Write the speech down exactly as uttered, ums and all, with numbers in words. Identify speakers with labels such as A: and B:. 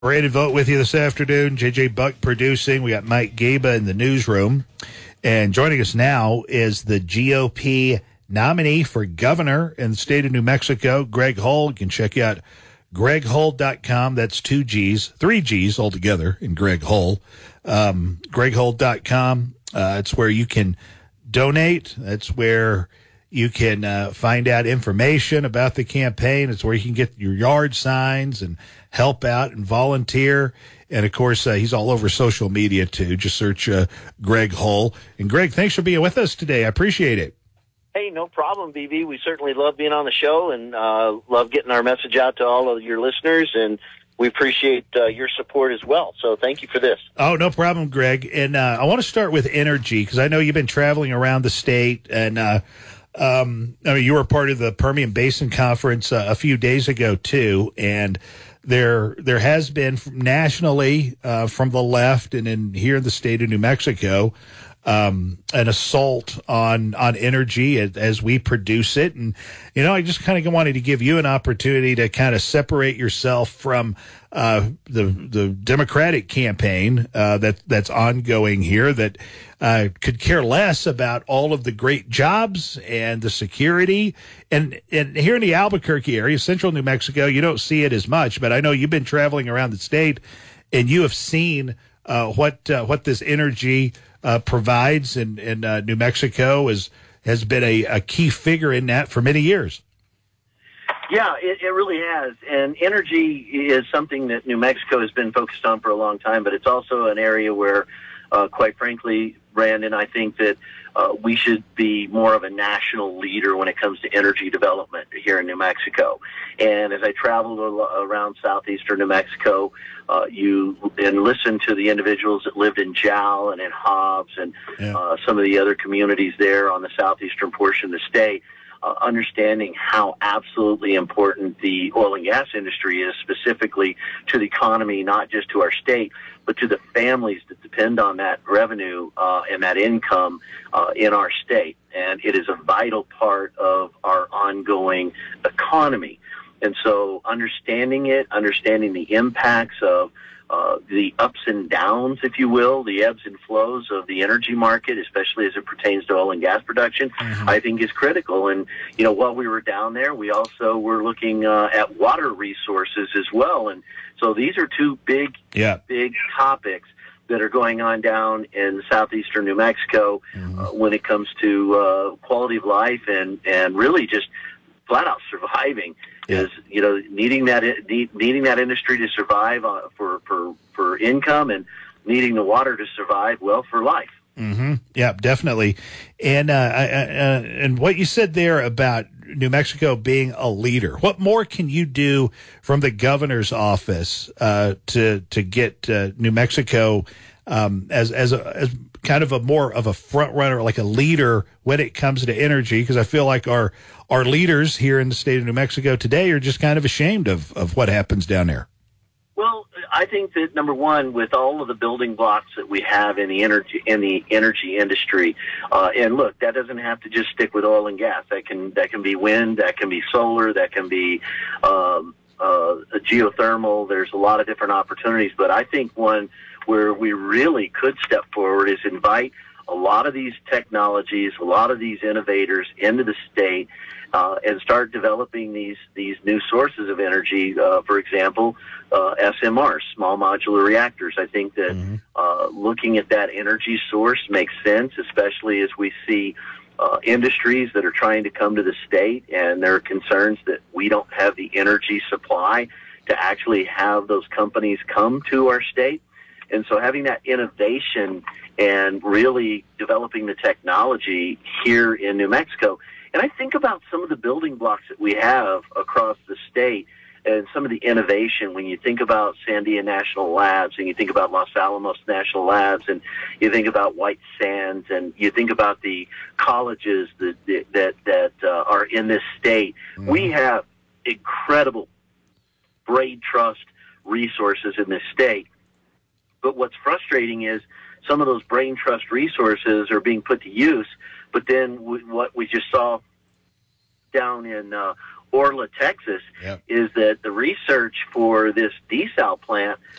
A: Rated Vote with you this afternoon. J J Buck producing. We got Mike Gaba in the newsroom. And joining us now is the G O P nominee for governor in the state of New Mexico, Greg Hull. You can check out greg hull dot com. That's two G's, three G's altogether in Greg Hull. Um, greg hull dot com. Uh, it's where you can donate. That's where you can uh, find out information about the campaign. It's where you can get your yard signs and help out and volunteer. And, of course, uh, he's all over social media, too. Just search uh, Greg Hull. And, Greg, thanks for being with us today. I appreciate it.
B: Hey, no problem, B B. We certainly love being on the show and uh, love getting our message out to all of your listeners. And we appreciate uh, your support as well. So thank you for this.
A: Oh, no problem, Greg. And uh, I want to start with energy because I know you've been traveling around the state. And, uh, um, I mean, you were part of the Permian Basin Conference uh, a few days ago, too. And There, there has been nationally uh, from the left and in here in the state of New Mexico um, an assault on on energy as, as we produce it, and you know I just kind of wanted to give you an opportunity to kind of separate yourself from uh, the the Democratic campaign uh, that that's ongoing here that uh, could care less about all of the great jobs and the security. And, and here in the Albuquerque area, central New Mexico, you don't see it as much, but I know you've been traveling around the state and you have seen uh, what uh, what this energy uh, provides in, in uh, New Mexico is, has been a, a key figure in that for many years.
B: Yeah, it, it really has. And energy is something that New Mexico has been focused on for a long time, but it's also an area where, uh, quite frankly, Brandon, I think that uh, we should be more of a national leader when it comes to energy development here in New Mexico. And as I traveled around southeastern New Mexico, uh, you and listened to the individuals that lived in Jowell and in Hobbs and yeah. uh, some of the other communities there on the southeastern portion of the state, uh, understanding how absolutely important the oil and gas industry is specifically to the economy, not just to our state, but to the families that depend on that revenue uh, and that income uh, in our state. And it is a vital part of our ongoing economy. And so understanding it, understanding the impacts of uh, the ups and downs, if you will, the ebbs and flows of the energy market, especially as it pertains to oil and gas production, mm-hmm. I think is critical. And, you know, while we were down there, we also were looking uh, at water resources as well. And so these are two big, yeah. big topics that are going on down in southeastern New Mexico mm-hmm. uh, when it comes to uh, quality of life and, and really just flat out surviving. Yeah. Is you know needing that needing that industry to survive uh, for for for income and needing the water to survive well for life.
A: Mm-hmm. Yeah, definitely. And uh, I, uh, and what you said there about New Mexico being a leader, what more can you do from the governor's office uh, to to get uh, New Mexico um, as as a as kind of a more of a front runner, like a leader when it comes to energy? Because I feel like our our leaders here in the state of New Mexico today are just kind of ashamed of, of what happens down there.
B: Well, I think that number one, with all of the building blocks that we have in the energy in the energy industry, uh, and look, that doesn't have to just stick with oil and gas. That can that can be wind, that can be solar, that can be um, uh, geothermal. There's a lot of different opportunities, but I think one where we really could step forward is invite a lot of these technologies, a lot of these innovators into the state, uh, and start developing these these new sources of energy. Uh, for example, uh, S M Rs, small modular reactors. I think that mm-hmm. uh, looking at that energy source makes sense, especially as we see uh, industries that are trying to come to the state, and there are concerns that we don't have the energy supply to actually have those companies come to our state. And so having that innovation and really developing the technology here in New Mexico. And I think about some of the building blocks that we have across the state and some of the innovation when you think about Sandia National Labs and you think about Los Alamos National Labs and you think about White Sands and you think about the colleges that that, that uh, are in this state. Mm-hmm. We have incredible brain trust resources in this state. But what's frustrating is some of those brain trust resources are being put to use, but then w- what we just saw down in uh, Orla, Texas,
C: Yep.
B: is that the research for this desal plant